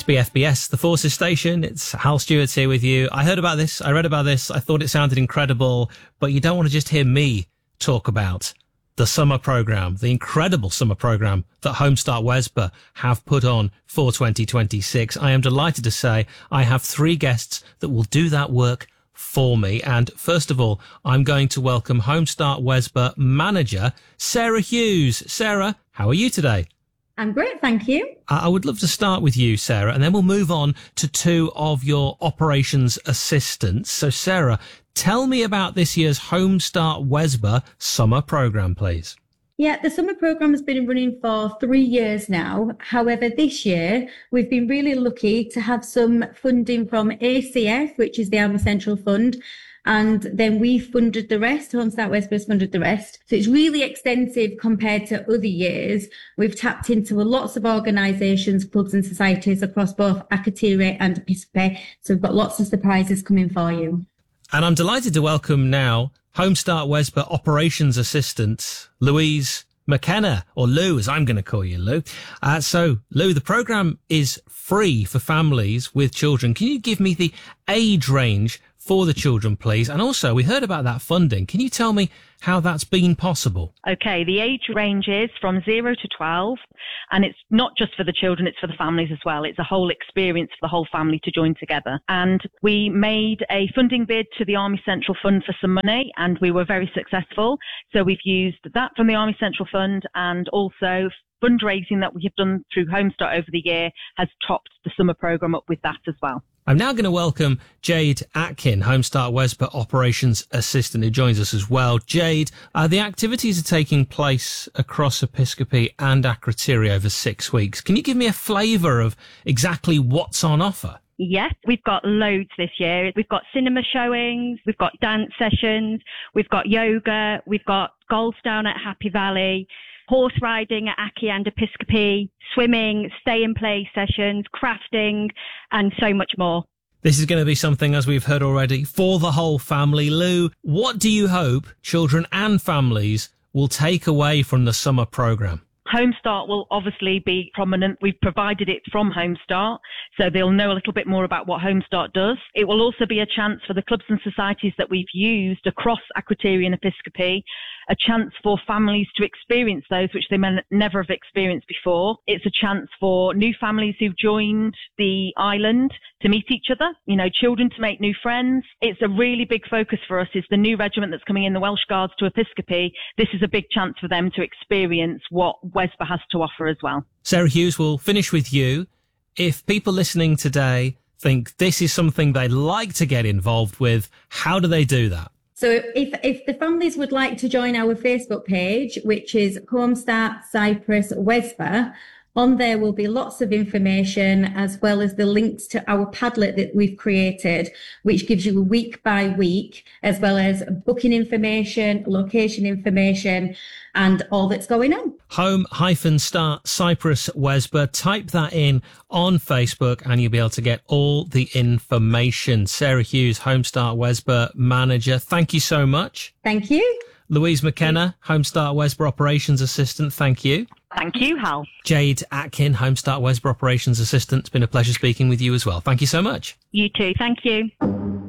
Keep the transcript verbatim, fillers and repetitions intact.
B F B S, the Forces Station. It's Hal Stewart here with you. I heard about this. I read about this. I thought it sounded incredible, but you don't want to just hear me talk about the summer programme, the incredible summer programme that Homestart Wesba have put on for twenty twenty-six. I am delighted to say I have three guests that will do that work for me. And first of all, I'm going to welcome Homestart Wesba manager, Sarah Hughes. Sarah, how are you today? I'm great, thank you. I would love to start with you, Sarah, and then we'll move on to two of your operations assistants. So, Sarah, tell me about this year's Homestart Wesba summer programme, please. Yeah, the summer programme has been running for three years now. However, this year, we've been really lucky to have some funding from A C F, which is the Army Central Fund, and then we funded the rest. Homestart Wesba has funded the rest. So it's really extensive compared to other years. We've tapped into lots of organisations, clubs and societies across both Akrotiri and Episcopi. So we've got lots of surprises coming for you. And I'm delighted to welcome now Homestart Wesba Operations Assistant, Louise McKenna, or Lou, as I'm going to call you, Lou. Uh, so, Lou, the programme is free for families with children. Can you give me the age range for the children, please? And also, we heard about that funding. Can you tell me how that's been possible? Okay, the age range is from zero to twelve, and it's not just for the children, it's for the families as well. It's a whole experience for the whole family to join together. And we made a funding bid to the Army Central Fund for some money, and we were very successful. So we've used that from the Army Central Fund, and also fundraising that we have done through Homestart over the year has topped the summer programme up with that as well. I'm now going to welcome Jade Atkin, Homestart Wesba Operations Assistant, who joins us as well. Jade, uh, the activities are taking place across Episcopi and Akrotiri over six weeks. Can you give me a flavour of exactly what's on offer? Yes, we've got loads this year. We've got cinema showings, we've got dance sessions, we've got yoga, we've got golf down at Happy Valley, horse riding at Aki and Episcopi, swimming, stay and play sessions, crafting, and so much more. This is going to be something, as we've heard already, for the whole family. Lou, what do you hope children and families will take away from the summer programme? Homestart will obviously be prominent. We've provided it from Homestart, so they'll know a little bit more about what Homestart does. It will also be a chance for the clubs and societies that we've used across Akrotiri and Episcopi, a chance for families to experience those which they may never have experienced before. It's a chance for new families who've joined the island to meet each other, you know, children to make new friends. It's a really big focus for us is the new regiment that's coming in, the Welsh Guards to Episcopi. This is a big chance for them to experience what Wesba has to offer as well. Sarah Hughes, we'll finish with you. If people listening today think this is something they'd like to get involved with, how do they do that? So if if the families would like to join our Facebook page, which is Homestart Cyprus Wesba, on there will be lots of information as well as the links to our Padlet that we've created, which gives you a week by week, as well as booking information, location information, and all that's going on. Home hyphen start Cyprus Wesba. Type that in on Facebook and you'll be able to get all the information. Sarah Hughes, Homestart Wesba manager. Thank you so much. Thank you. Louise McKenna, Homestart Wesba Operations Assistant. Thank you. Thank you, Hal. Jade Atkin, Homestart Wesba Operations Assistant. It's been a pleasure speaking with you as well. Thank you so much. You too. Thank you.